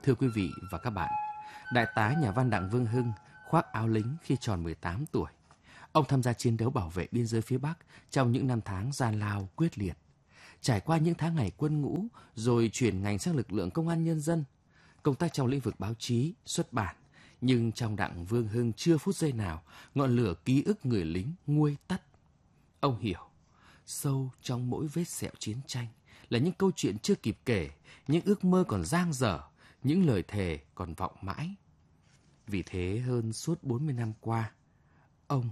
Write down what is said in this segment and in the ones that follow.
Thưa quý vị và các bạn, Đại tá nhà văn Đặng Vương Hưng khoác áo lính khi tròn 18 tuổi. Ông tham gia chiến đấu bảo vệ biên giới phía Bắc trong những năm tháng gian lao quyết liệt. Trải qua những tháng ngày quân ngũ rồi chuyển ngành sang lực lượng công an nhân dân, công tác trong lĩnh vực báo chí, xuất bản. Nhưng trong Đặng Vương Hưng chưa phút giây nào ngọn lửa ký ức người lính nguôi tắt. Ông hiểu, sâu trong mỗi vết sẹo chiến tranh là những câu chuyện chưa kịp kể, những ước mơ còn dang dở, những lời thề còn vọng mãi. Vì thế hơn suốt 40 năm qua, ông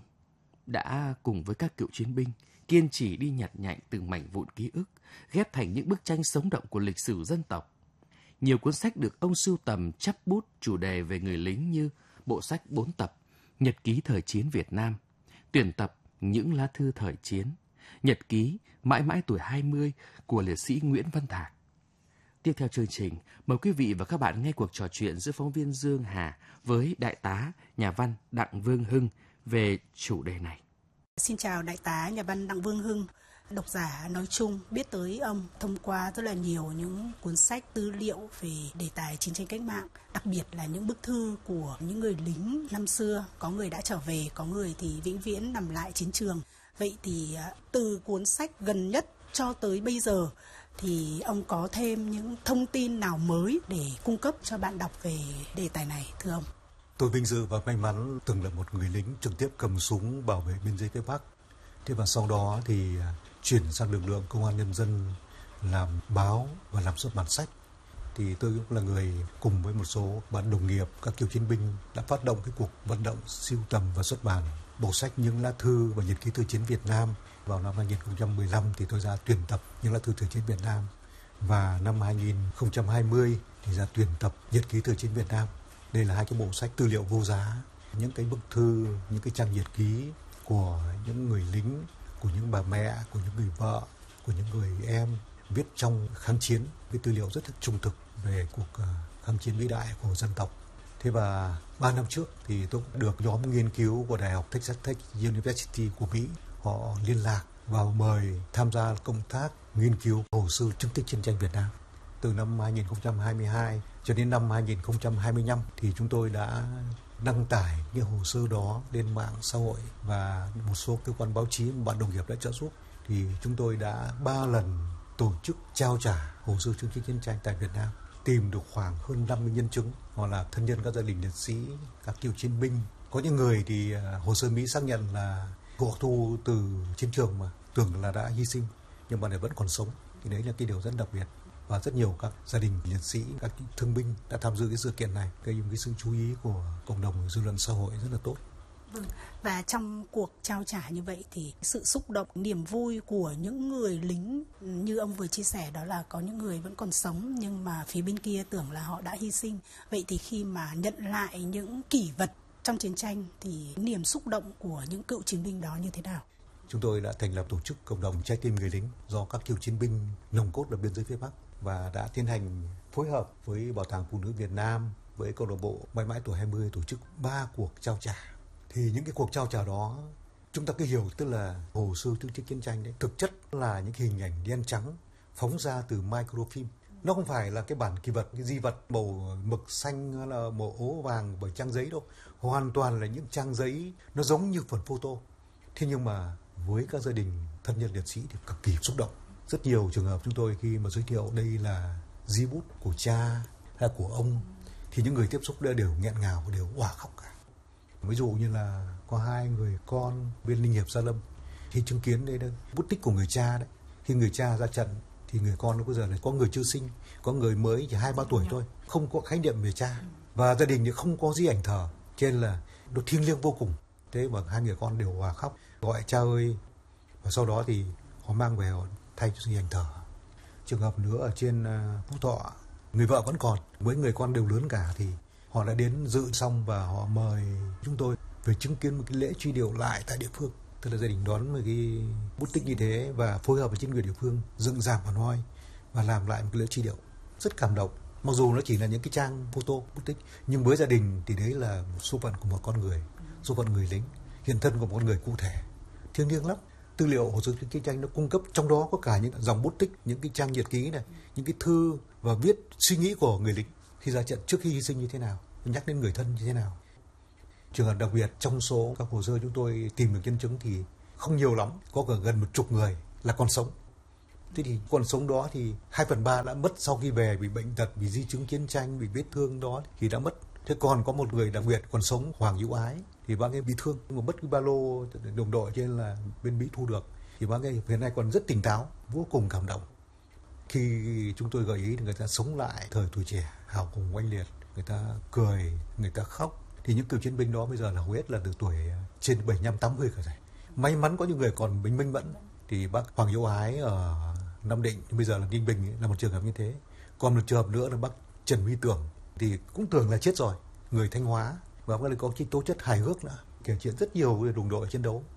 đã cùng với các cựu chiến binh kiên trì đi nhặt nhạnh từng mảnh vụn ký ức, ghép thành những bức tranh sống động của lịch sử dân tộc. Nhiều cuốn sách được ông sưu tầm chắp bút chủ đề về người lính như bộ sách 4 tập Nhật ký thời chiến Việt Nam, tuyển tập Những lá thư thời chiến, nhật ký Mãi mãi tuổi 20 của liệt sĩ Nguyễn Văn Thạc. Tiếp theo chương trình, mời quý vị và các bạn nghe cuộc trò chuyện giữa phóng viên Dương Hà với Đại tá nhà văn Đặng Vương Hưng về chủ đề này. Xin chào Đại tá nhà văn Đặng Vương Hưng. Độc giả nói chung biết tới ông thông qua rất là nhiều những cuốn sách tư liệu về đề tài chiến tranh cách mạng, đặc biệt là những bức thư của những người lính năm xưa, có người đã trở về, có người thì vĩnh viễn nằm lại chiến trường. Vậy thì từ cuốn sách gần nhất cho tới bây giờ thì ông có thêm những thông tin nào mới để cung cấp cho bạn đọc về đề tài này thưa ông? Tôi vinh dự và may mắn từng là một người lính trực tiếp cầm súng bảo vệ biên giới phía Bắc. Thế và sau đó thì chuyển sang lực lượng công an nhân dân làm báo và làm xuất bản sách. Thì tôi cũng là người cùng với một số bạn đồng nghiệp, các cựu chiến binh đã phát động cái cuộc vận động sưu tầm và xuất bản bộ sách Những lá thư và nhật ký thời chiến Việt Nam. Vào năm 2015 thì tôi ra tuyển tập Những lá thư thời chiến Việt Nam. Và năm 2020 thì ra tuyển tập Nhật ký thời chiến Việt Nam. Đây là hai cái bộ sách tư liệu vô giá, những cái bức thư, những cái trang nhật ký của những người lính, của những bà mẹ, của những người vợ, của những người em viết trong kháng chiến, cái tư liệu rất là trung thực về cuộc kháng chiến vĩ đại của dân tộc. Thế và 3 năm trước thì tôi được nhóm nghiên cứu của Đại học Texas Tech University của Mỹ họ liên lạc và mời tham gia công tác nghiên cứu hồ sơ chứng tích chiến tranh Việt Nam. Từ năm 2022 cho đến năm 2025 thì chúng tôi đã đăng tải cái hồ sơ đó lên mạng xã hội và một số cơ quan báo chí mà bạn đồng nghiệp đã trợ giúp. Thì chúng tôi đã 3 lần tổ chức trao trả hồ sơ chứng tích chiến tranh tại Việt Nam, tìm được khoảng hơn 50 nhân chứng, hoặc là thân nhân các gia đình liệt sĩ, các cựu chiến binh. Có những người thì hồ sơ Mỹ xác nhận là họ thu từ chiến trường mà tưởng là đã hy sinh nhưng mà lại vẫn còn sống. Thì đấy là cái điều rất đặc biệt. Và rất nhiều các gia đình liệt sĩ, các thương binh đã tham dự cái sự kiện này, gây một cái sự chú ý của cộng đồng dư luận xã hội rất là tốt. Vâng. Và trong cuộc trao trả như vậy thì sự xúc động, niềm vui của những người lính như ông vừa chia sẻ đó là có những người vẫn còn sống nhưng mà phía bên kia tưởng là họ đã hy sinh. Vậy thì khi mà nhận lại những kỷ vật trong chiến tranh thì niềm xúc động của những cựu chiến binh đó như thế nào? Chúng tôi đã thành lập tổ chức cộng đồng Trái tim người lính do các cựu chiến binh nòng cốt ở biên giới phía Bắc và đã tiến hành phối hợp với Bảo tàng Phụ nữ Việt Nam, với câu lạc bộ Mãi mãi tuổi 20 tổ chức 3 cuộc trao trả. Thì những cái cuộc trao trả đó chúng ta cứ hiểu tức là hồ sơ chứng tích chiến tranh đấy, thực chất là những hình ảnh đen trắng phóng ra từ microfilm. Nó không phải là cái bản kỳ vật, cái di vật màu mực xanh hay là màu ố vàng bởi trang giấy đâu. Hoàn toàn là những trang giấy nó giống như phần photo. Thế nhưng mà với các gia đình thân nhân liệt sĩ thì cực kỳ xúc động. Rất nhiều trường hợp chúng tôi khi mà giới thiệu đây là di bút của cha hay của ông thì những người tiếp xúc đã đều nghẹn ngào và đều òa khóc cả. Ví dụ như là có 2 người con bên Ninh Hiệp Gia Lâm thì chứng kiến đây đấy, bút tích của người cha đấy. Khi người cha ra trận thì người con lúc bây giờ là có người chưa sinh, có người mới chỉ 2-3 tuổi thôi, không có khái niệm về cha. Và gia đình thì không có di ảnh thờ, cho nên là nó thiêng liêng vô cùng. Thế mà 2 người con đều òa khóc, gọi cha ơi. Và sau đó thì họ mang về họ thay cho di ảnh thờ. Trường hợp nữa ở trên Phú Thọ, người vợ vẫn còn, mấy người con đều lớn cả thì họ đã đến dự xong và họ mời chúng tôi về chứng kiến một cái lễ truy điệu lại tại địa phương. Tức là gia đình đón một cái bút tích như thế và phối hợp với chính quyền địa phương dựng rạp hònoi và làm lại một cái lễ truy điệu rất cảm động. Mặc dù nó chỉ là những cái trang photo bút tích nhưng với gia đình thì đấy là một số phận của một con người, số phận người lính, hiện thân của một con người cụ thể, thiêng liêng lắm. Tư liệu hồ sơ chiến tranh nó cung cấp trong đó có cả những dòng bút tích, những cái trang nhật ký này, những cái thư và viết suy nghĩ của người lính. khi ra trận, trước khi hy sinh như thế nào, nhắc đến người thân như thế nào. Trường hợp đặc biệt trong số các hồ sơ chúng tôi tìm được nhân chứng thì không nhiều lắm, có gần 10 người là còn sống. Thế thì còn sống đó thì 2/3 đã mất sau khi về, vì bệnh tật, vì di chứng chiến tranh, vì vết thương đó thì đã mất. Thế còn có một người đặc biệt còn sống, Hoàng Hữu Ái, thì bác ấy bị thương, nhưng mà mất cái ba lô đồng đội cho nên là bên Mỹ thu được. Thì bác ấy hiện nay còn rất tỉnh táo, vô cùng cảm động. Khi chúng tôi gợi ý thì người ta sống lại thời tuổi trẻ, hào hùng oanh liệt, người ta cười, người ta khóc. Thì những cựu chiến binh đó bây giờ là hầu hết là từ tuổi trên 75, 80 cả rồi. May mắn có những người còn minh mẫn. Thì bác Hoàng Hữu Ái ở Nam Định, bây giờ là Ninh Bình, là một trường hợp như thế. Còn một trường hợp nữa là bác Trần Huy Tưởng, thì cũng tưởng là chết rồi, người Thanh Hóa, và bác ấy có cái tố chất hài hước nữa, kể chuyện rất nhiều đồng đội chiến đấu.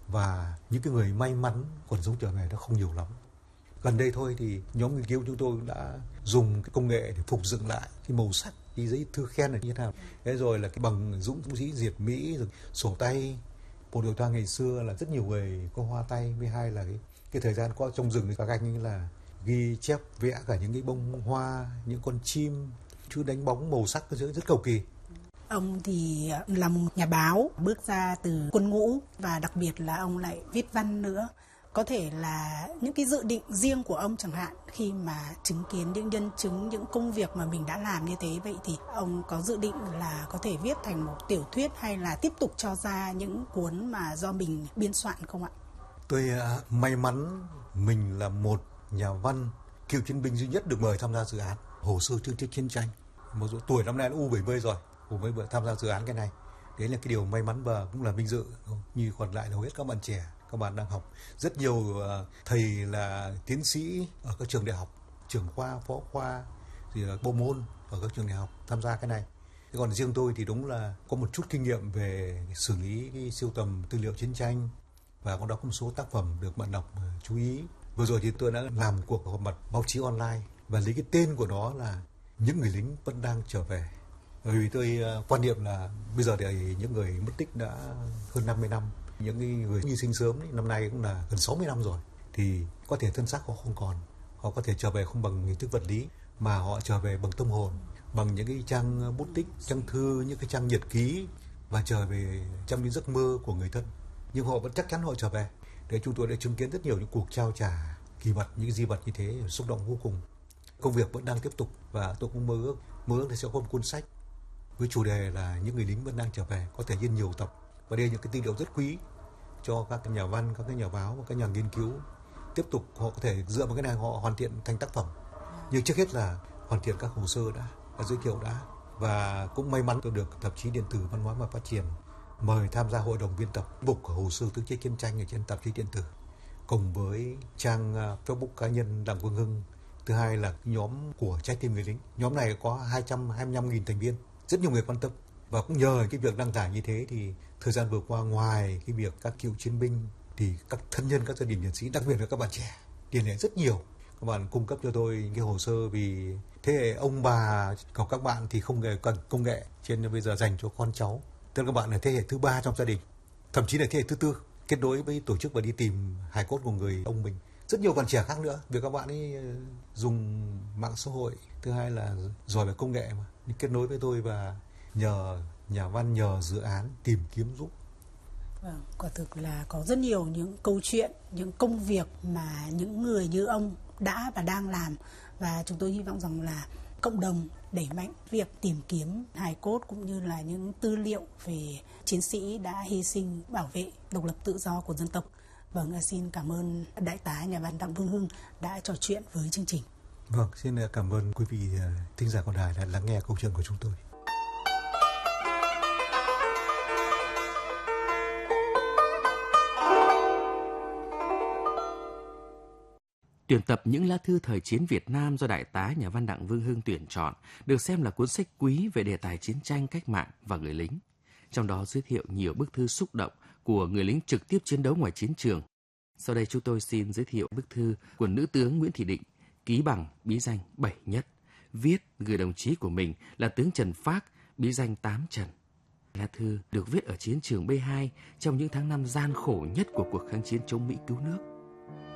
Và những cái người may mắn còn sống trở về nó không nhiều lắm. Gần đây thôi thì nhóm nghiên cứu chúng tôi đã dùng cái công nghệ để phục dựng lại cái màu sắc, cái giấy thư khen là như thế nào. Thế rồi là cái bằng dũng sĩ diệt Mỹ, rồi sổ tay. Bộ đội ta ngày xưa là rất nhiều người có hoa tay, với hai là cái thời gian có trong rừng các anh là ghi chép vẽ cả những cái bông hoa, những con chim, chứ đánh bóng màu sắc rất cầu kỳ. Ông thì là một nhà báo bước ra từ quân ngũ, và đặc biệt là ông lại viết văn nữa. Có thể là những cái dự định riêng của ông chẳng hạn, khi mà chứng kiến những nhân chứng, những công việc mà mình đã làm như thế, vậy thì ông có dự định là có thể viết thành một tiểu thuyết hay là tiếp tục cho ra những cuốn mà do mình biên soạn không ạ? Tôi may mắn mình là một nhà văn cựu chiến binh duy nhất được mời tham gia dự án hồ sơ chương trình chiến tranh. Một tuổi năm nay đã U70 rồi, cũng mới tham gia dự án cái này. Đấy là cái điều may mắn và cũng là vinh dự. Như còn lại hầu hết các bạn trẻ, các bạn đang học. Rất nhiều thầy là tiến sĩ ở các trường đại học, trưởng khoa, phó khoa, thì là bộ môn ở các trường đại học tham gia cái này. Thế còn riêng tôi thì đúng là có một chút kinh nghiệm về xử lý cái sưu tầm tư liệu chiến tranh, và cũng đã có một số tác phẩm được bạn đọc chú ý. Vừa rồi thì tôi đã làm cuộc họp mặt báo chí online và lấy cái tên của nó là Những người lính vẫn đang trở về. Bởi vì tôi quan niệm là bây giờ thì những người mất tích đã hơn 50 năm, những người hy sinh sớm năm nay cũng là gần 60 năm rồi, thì có thể thân xác họ không còn, họ có thể trở về không bằng hình thức vật lý mà họ trở về bằng tâm hồn, bằng những cái trang bút tích, trang thư, những cái trang nhật ký, và trở về trong những giấc mơ của người thân. Nhưng họ vẫn chắc chắn họ trở về. Để chúng tôi đã chứng kiến rất nhiều những cuộc trao trả kỳ vật, những di vật như thế, xúc động vô cùng. Công việc vẫn đang tiếp tục, và tôi cũng mơ ước thì sẽ có một cuốn sách với chủ đề là Những người lính vẫn đang trở về, có thể in nhiều tập. Và đây là những cái tư liệu rất quý cho các nhà văn, các nhà báo và các nhà nghiên cứu tiếp tục, họ có thể dựa vào cái này họ hoàn thiện thành tác phẩm. Nhưng trước hết là hoàn thiện các hồ sơ đã giới thiệu đã. Và cũng may mắn tôi được tạp chí điện tử Văn hóa và Phát triển mời tham gia hội đồng biên tập mục hồ sơ tư chế chiến tranh ở trên tạp chí điện tử, cùng với trang Facebook cá nhân Đặng Vương Hưng. Thứ hai là nhóm của Trái tim người lính. Nhóm này có 225.000 thành viên, rất nhiều người quan tâm. Và cũng nhờ cái việc đăng tải như thế thì thời gian vừa qua, ngoài cái việc các cựu chiến binh thì các thân nhân, các gia đình liệt sĩ, đặc biệt là các bạn trẻ tiền lệ rất nhiều. Các bạn cung cấp cho tôi cái hồ sơ, vì thế hệ ông bà của các bạn thì không cần công nghệ, cho nên bây giờ dành cho con cháu. Tức là các bạn là thế hệ thứ 3 trong gia đình, thậm chí là thế hệ thứ 4, kết nối với tổ chức và đi tìm hài cốt của người ông mình. Rất nhiều bạn trẻ khác nữa, vì các bạn ấy dùng mạng xã hội, thứ hai là giỏi về công nghệ mà, kết nối với tôi và nhờ nhà văn, nhờ dự án tìm kiếm giúp. Vâng, quả thực là có rất nhiều những câu chuyện, những công việc mà những người như ông đã và đang làm, và chúng tôi hy vọng rằng là cộng đồng đẩy mạnh việc tìm kiếm hài cốt cũng như là những tư liệu về chiến sĩ đã hy sinh bảo vệ độc lập tự do của dân tộc. Vâng, xin cảm ơn Đại tá nhà văn Đặng Vương Hưng đã trò chuyện với chương trình. Vâng, xin cảm ơn quý vị thính giả của đài đã lắng nghe câu chuyện của chúng tôi. Tuyển tập Những lá thư thời chiến Việt Nam do Đại tá nhà văn Đặng Vương Hưng tuyển chọn được xem là cuốn sách quý về đề tài chiến tranh, cách mạng và người lính. Trong đó giới thiệu nhiều bức thư xúc động của người lính trực tiếp chiến đấu ngoài chiến trường. Sau đây chúng tôi xin giới thiệu bức thư của nữ tướng Nguyễn Thị Định, ký bằng bí danh 7 Nhất, viết gửi đồng chí của mình là tướng Trần Phác, bí danh 8 Trần. Lá thư được viết ở chiến trường B2 trong những tháng năm gian khổ nhất của cuộc kháng chiến chống Mỹ cứu nước.